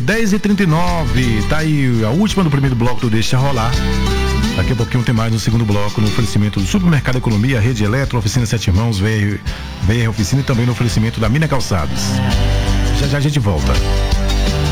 10h39, tá aí a última do primeiro bloco do Deixa Rolar. Daqui a pouquinho tem mais no segundo bloco, no oferecimento do Supermercado Economia, Rede Eletro, Oficina Sete Irmãos, VR Oficina e também no oferecimento da Mina Calçados. Já já a gente volta.